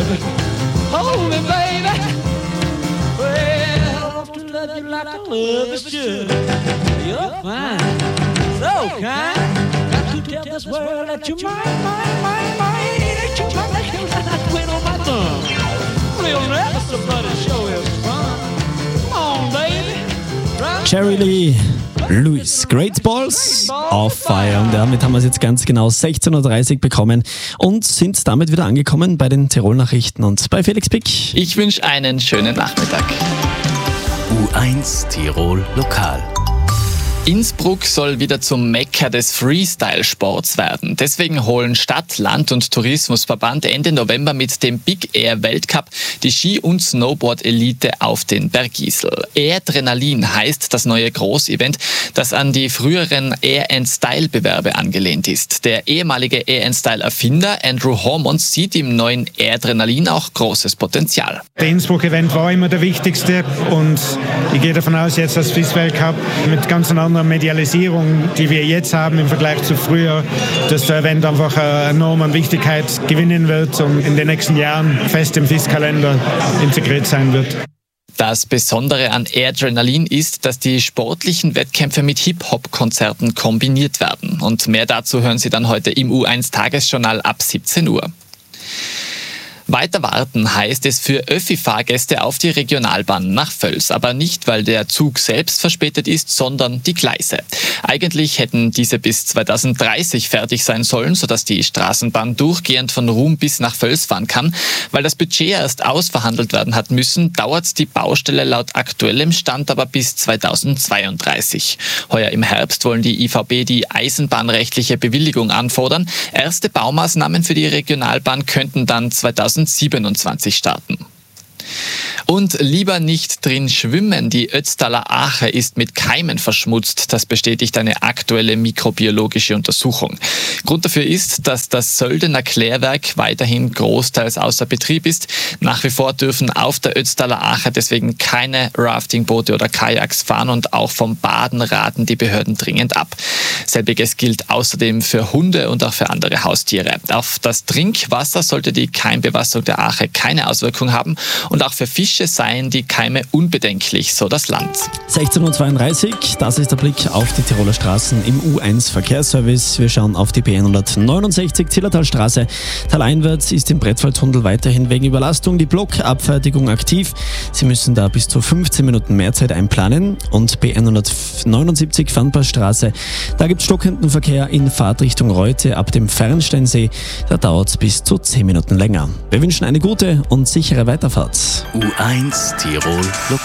Hold me, baby. Well, to love you like I love is just. You're fine, so kind. Got to tell this world that you're mine, that you're mine, that you're not quit on my thumb. We'll never somebody show us fun. Come on, baby. Jerry Lee Lewis, Great Balls of Fire. Und damit haben wir es jetzt ganz genau 16.30 Uhr bekommen und sind damit wieder angekommen bei den Tirol-Nachrichten und bei Felix Pick. Ich wünsche einen schönen Nachmittag. U1 Tirol Lokal. Innsbruck soll wieder zum Mekka des Freestyle-Sports werden. Deswegen holen Stadt, Land und Tourismusverband Ende November mit dem Big Air Weltcup die Ski- und Snowboard-Elite auf den Bergisel. Airdrenalin heißt das neue Großevent, das an die früheren Air-and-Style-Bewerbe angelehnt ist. Der ehemalige Air-and-Style-Erfinder Andrew Hormond sieht im neuen Airdrenalin auch großes Potenzial. Der Innsbruck-Event war immer der wichtigste und ich gehe davon aus, jetzt das Swiss Weltcup mit ganz einer Medialisierung, die wir jetzt haben im Vergleich zu früher, dass der Event einfach enorm an Wichtigkeit gewinnen wird und in den nächsten Jahren fest im FIS-Kalender integriert sein wird. Das Besondere an Airdrenalin ist, dass die sportlichen Wettkämpfe mit Hip-Hop-Konzerten kombiniert werden. Und mehr dazu hören Sie dann heute im U1-Tagesjournal ab 17 Uhr. Weiter warten heißt es für Öffi-Fahrgäste auf die Regionalbahn nach Völs. Aber nicht, weil der Zug selbst verspätet ist, sondern die Gleise. Eigentlich hätten diese bis 2030 fertig sein sollen, sodass die Straßenbahn durchgehend von Rum bis nach Völs fahren kann. Weil das Budget erst ausverhandelt werden hat müssen, dauert die Baustelle laut aktuellem Stand aber bis 2032. Heuer im Herbst wollen die IVB die eisenbahnrechtliche Bewilligung anfordern. Erste Baumaßnahmen für die Regionalbahn könnten dann 2027 starten. Und lieber nicht drin schwimmen. Die Ötztaler Ache ist mit Keimen verschmutzt. Das bestätigt eine aktuelle mikrobiologische Untersuchung. Grund dafür ist, dass das Söldener Klärwerk weiterhin großteils außer Betrieb ist. Nach wie vor dürfen auf der Ötztaler Ache deswegen keine Raftingboote oder Kajaks fahren und auch vom Baden raten die Behörden dringend ab. Selbiges gilt außerdem für Hunde und auch für andere Haustiere. Auf das Trinkwasser sollte die Keimbewassung der Ache keine Auswirkung haben und auch für Fische seien die Keime unbedenklich, so das Land. 16.32 Uhr, das ist der Blick auf die Tiroler Straßen im U1 Verkehrsservice. Wir schauen auf die B169 Zillertalstraße. Taleinwärts ist im Brettfalltunnel weiterhin wegen Überlastung die Blockabfertigung aktiv. Sie müssen da bis zu 15 Minuten mehr Zeit einplanen. Und B179 Fernpassstraße, da gibt es stockenden Verkehr in Fahrtrichtung Reute ab dem Fernsteinsee. Da dauert es bis zu 10 Minuten länger. Wir wünschen eine gute und sichere Weiterfahrt. U1 Tirol Lokal.